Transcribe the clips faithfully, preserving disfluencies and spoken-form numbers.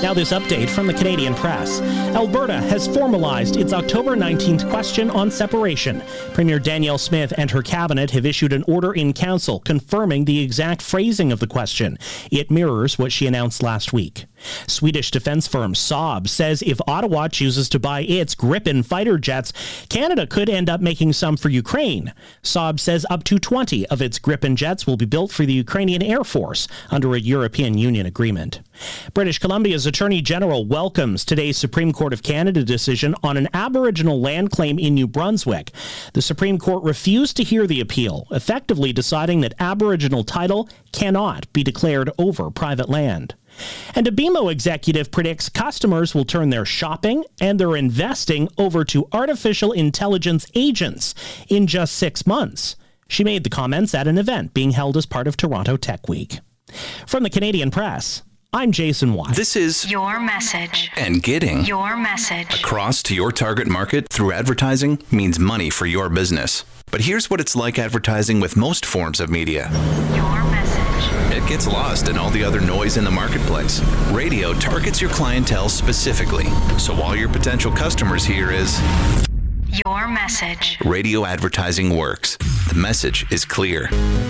Now this update from the Canadian Press. Alberta has formalized its October nineteenth question on separation. Premier Danielle Smith and her cabinet have issued an order in council confirming the exact phrasing of the question. It mirrors what she announced last week. Swedish defense firm Saab says if Ottawa chooses to buy its Gripen fighter jets, Canada could end up making some for Ukraine. Saab says up to twenty of its Gripen jets will be built for the Ukrainian Air Force under a European Union agreement. British Columbia's Attorney General welcomes today's Supreme Court of Canada decision on an Aboriginal land claim in New Brunswick. The Supreme Court refused to hear the appeal, effectively deciding that Aboriginal title cannot be declared over private land. And a B M O executive predicts customers will turn their shopping and their investing over to artificial intelligence agents in just six months. She made the comments at an event being held as part of Toronto Tech Week. From the Canadian Press, I'm Jason Watt. This is your message. And getting your message across to your target market through advertising means money for your business. But here's what it's like advertising with most forms of media. Your message. It gets lost in all the other noise in the marketplace. Radio targets your clientele specifically. So all your potential customers hear is your message. Radio advertising works. The message is clear.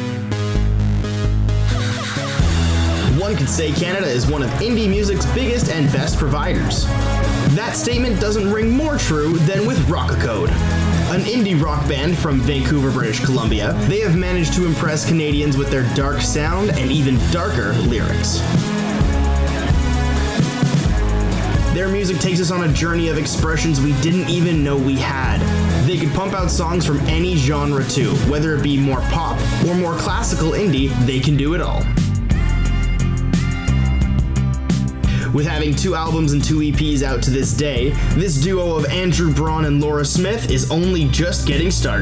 One could say Canada is one of indie music's biggest and best providers. That statement doesn't ring more true than with Rockacode, an indie rock band from Vancouver, British Columbia. They have managed to impress Canadians with their dark sound and even darker lyrics. Their music takes us on a journey of expressions we didn't even know we had. They could pump out songs from any genre too, whether it be more pop or more classical indie, they can do it all. With having two albums and two E Ps out to this day, this duo of Andrew Braun and Laura Smith is only just getting started.